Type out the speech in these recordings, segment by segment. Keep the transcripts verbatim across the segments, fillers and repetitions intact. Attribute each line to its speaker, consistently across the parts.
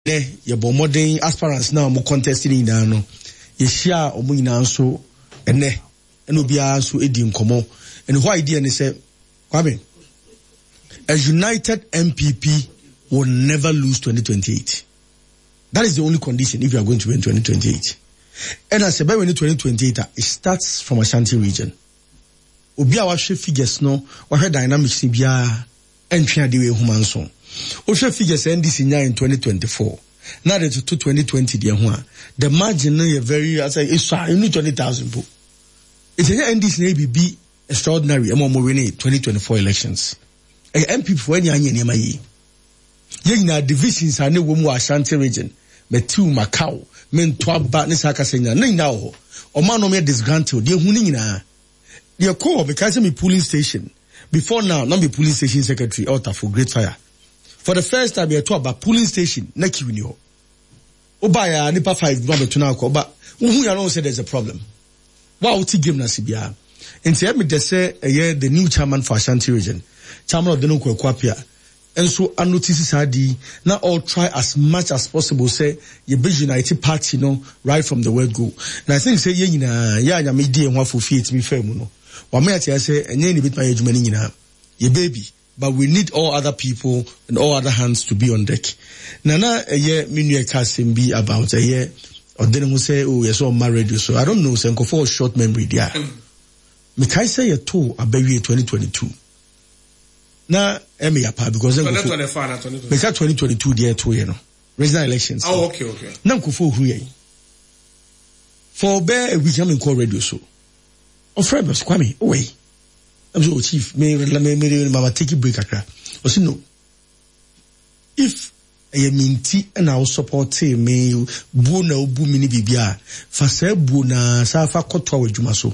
Speaker 1: ne ye bo modern aspirants now mo contesting in no ye share omo nyina so ene eno bia so edi nkomo and why idea ne say Kwame, a united M P P will never lose twenty twenty-eight. That is the only condition if you are going to win twenty twenty-eight. And as a by when twenty twenty-eight, it starts from Ashanti region. Obi a wahwe figures no, wahwe dynamics ni bia entry ade we human so. Ohwe figures N D C nya in twenty twenty-four. Now that to twenty twenty the ho. The margin no very I say it's twenty thousand po. It's a N D C na be extraordinary among winning twenty twenty-four elections. A M P for any anya nema yi. Ye na divisions are no wo Ashanti region. Me two Macau, men twaba ne saka senya na ina ho. O man no me disgruntled. Dey hu ni nyina. Dey call because me polling station. Before now, not be polling station secretary out for Great Fire. For the first time we talk about polling station na kiwini ho. Oba ya nipa five no be tuna ko ba. Who ya know say there's a problem. Wa uti game na sibia. Nti me de say eh the new chairman for Ashanti region. Chairman of the Nko Kwapia. And so I notice adi now all try as much as possible say ye be united party no right from the word go. And I think say ye nyina ya nya me die ho afofi etimi fam no. Wa me ati say enye ni bit ma yedwuma ni nyina. Ye baby, but we need all other people and all other hands to be on deck. Nana ye minue kasem bi about a year or then who say oh yes on my radio so I don't know say nko for short memory there. Me kai say ye to abawie twenty twenty-two. Na emi yapa because then go twenty twenty-two there to you know regional elections.
Speaker 2: Oh okay okay.
Speaker 1: Na nkofo hu ye. For be we jam in call radio so. On friend was Kwame, oh wait. I'm so chief me me me mama take a break akra. O say no. If I minti and I will support me bu na obu mini bibia fa se bu na sa fa kotwa wadwuma so.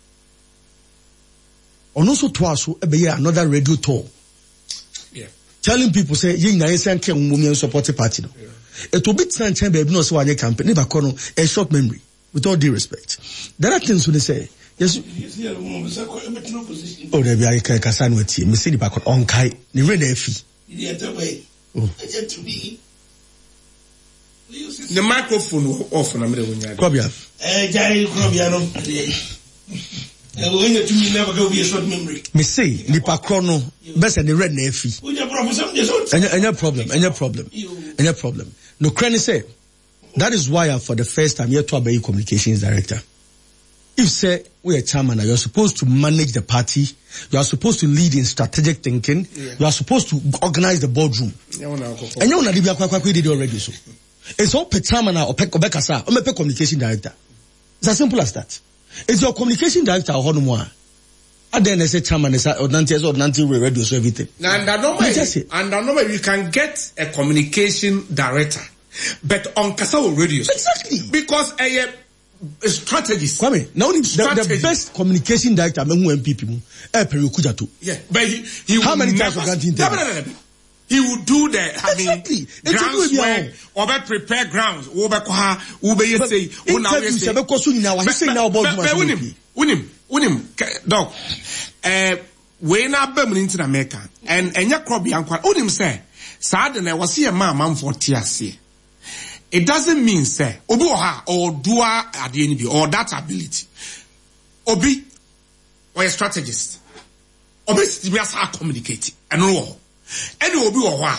Speaker 1: Ono so to aso e be another radio tour.
Speaker 2: Yeah.
Speaker 1: Telling people say ye na yesa nke mummy support party no. It will be time time baby no so anye campaign ne ba kono a short memory with all due respect. There are things we say yes. Oh there be I can kasan with me see the back on kai ni re na afi. Oh.
Speaker 2: The microphone off na me dey wonya.
Speaker 1: Kobia.
Speaker 3: Eh jai Kobia no. Eh when you to me never go be a short memory.
Speaker 1: Me say nipa krono best and the red na afi. Any problem, any problem. Any problem. No cranny say that is why for the first time here to be communications director. If say we are chairman, you are supposed to manage the party, you are supposed to lead in strategic thinking, yeah. You are supposed to organize the boardroom. And you know that we did already so. It's all chairman or Pekasa or Mepe communication director. It's as simple as that. It's your communication director or Honumwa. And then I say chairman is or Nantes or Nantes will radio so everything.
Speaker 2: And I know and I know you can get a communication director, but on Kasao radio.
Speaker 1: Exactly.
Speaker 2: Because a uh, strategist.
Speaker 1: Kwame, now the, the best communication director among M P P eh Perikujato.
Speaker 2: Yeah, but he, he
Speaker 1: how many times
Speaker 2: never,
Speaker 1: you
Speaker 2: no, no, no, no. He would do the having
Speaker 1: exactly.
Speaker 2: grounds work or be prepare grounds. Or be koha, or be say, or now we say.
Speaker 1: But
Speaker 2: unim, unim, unim, dog. Eh, we na be mun into America and enya crop yankwa. Unim say, sad na wasi a man man for tiasi. It doesn't mean say obi oha or dua ade or that ability. Obi or a strategist. Obi we are communicating and no. Any obi oha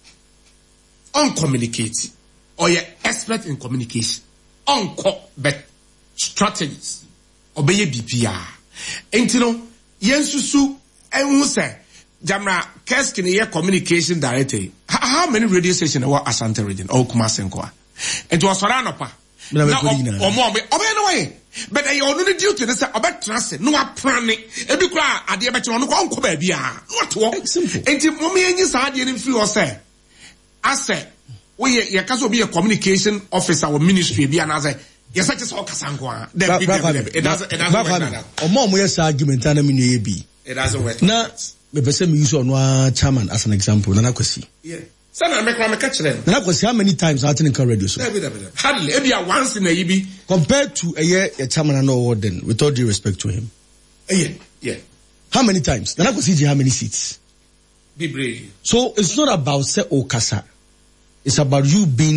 Speaker 2: uncommunicate or you expert in communication. Unco but strategist. Obi B P R. Entino yensusu enhu say Jamra Keskin ye communication director. How many radio stations are Ashanti region or Kumasenkoa? It was Soranopa. Now, or more, or way. But I only duty to say about transit, no planning. Every cry at the better on the baby. What walk? Simple. And if mommy and his idea in few or say, I say, we your can be a communication officer or ministry be another. Yes, such as Okasanqua. It doesn't, it doesn't work like that. Or more, yes, argument, and I mean, it doesn't work. Now, me person use on one chairman as an example. Nana kwesi. Yeah. Sana make me catch them.
Speaker 1: Nana kwesi how many times I think radio so.
Speaker 2: Hardly. Maybe once in a year.
Speaker 1: Compared to a year, a chairman and no then, with all due respect to him.
Speaker 2: Yeah. Yeah.
Speaker 1: How many times? Nana kwesi how many seats?
Speaker 2: Be brave.
Speaker 1: So it's not about say Okasa. It's about you being